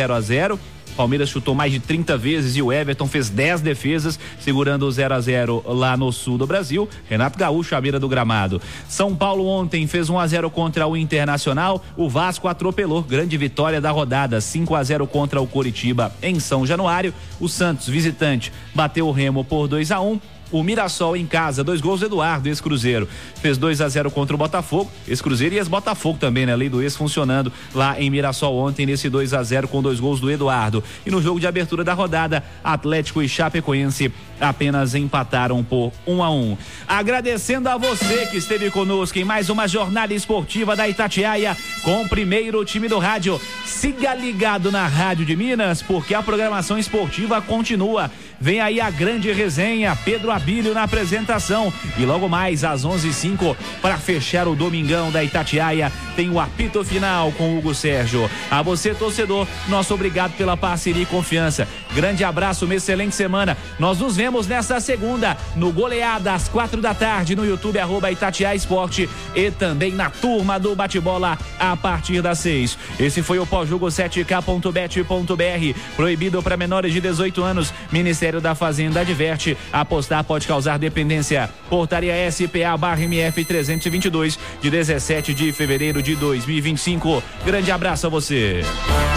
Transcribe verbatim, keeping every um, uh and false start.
zero a zero. Palmeiras chutou mais de trinta vezes e o Everton fez dez defesas, segurando o zero a zero lá no sul do Brasil. Renato Gaúcho à beira do gramado. São Paulo ontem fez um a zero contra o Internacional. O Vasco atropelou, grande vitória da rodada, cinco a zero contra o Coritiba em São Januário. O Santos, visitante, bateu o Remo por dois a um. O Mirassol em casa, dois gols do Eduardo, ex-Cruzeiro, fez dois a zero contra o Botafogo, ex-Cruzeiro e ex-Botafogo também, né? Lei do ex funcionando lá em Mirassol ontem nesse dois a zero com dois gols do Eduardo. E no jogo de abertura da rodada, Atlético e Chapecoense apenas empataram por um a um. Agradecendo a você que esteve conosco em mais uma jornada esportiva da Itatiaia com o primeiro time do rádio. Siga ligado na Rádio de Minas, porque a programação esportiva continua. Vem aí a grande resenha, Pedro Abílio na apresentação, e logo mais às onze e cinco, para fechar o domingão da Itatiaia, tem o apito final com Hugo Sérgio. A você, torcedor, nosso obrigado pela parceria e confiança. Grande abraço, uma excelente semana. Nós nos vemos nesta segunda no Goleada às quatro da tarde no YouTube arroba Itatiaia Esporte e também na turma do bate-bola a partir das seis. Esse foi o pós-jogo sete k ponto bet ponto b r. Proibido para menores de dezoito anos. Ministério da Fazenda adverte: apostar pode causar dependência. Portaria S P A barra M F trezentos e vinte e dois de dezessete de fevereiro de dois mil e vinte e cinco. Grande abraço a você.